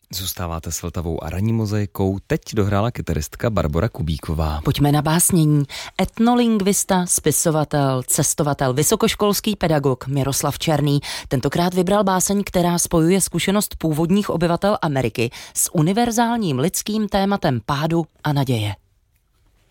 Zůstáváte s Vltavou a ranní mozaikou, teď dohrála kytaristka Barbora Kubíková. Pojďme na básnění. Etnolingvista, spisovatel, cestovatel, vysokoškolský pedagog Miroslav Černý tentokrát vybral báseň, která spojuje zkušenost původních obyvatel Ameriky s univerzálním lidským tématem pádu a naděje.